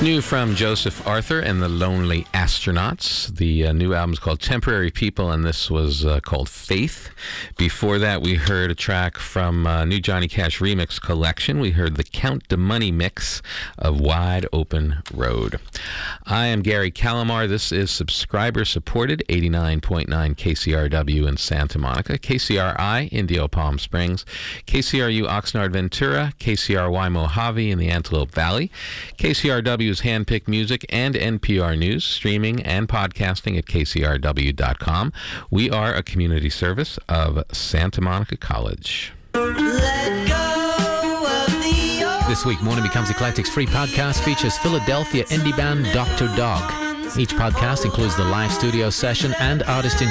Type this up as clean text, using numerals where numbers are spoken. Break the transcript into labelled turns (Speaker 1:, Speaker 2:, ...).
Speaker 1: New from Joseph Arthur and the Lonely Astronauts. The new album is called Temporary People, and this was called Faith. Before that, we heard a track from New Johnny Cash Remix Collection. We heard the Count the Money mix of Wide Open Road. I am Gary Calamar. This is subscriber-supported 89.9 KCRW in Santa Monica, KCRI Indio Palm Springs, KCRU Oxnard Ventura, KCRY Mojave in the Antelope Valley, KCRW's handpicked music and NPR News, streaming and podcasting at kcrw.com. We are a community service of Santa Monica College.
Speaker 2: This week, Morning Becomes Eclectic's free podcast features Philadelphia indie band Dr. Dog. Each podcast includes the live studio session and artist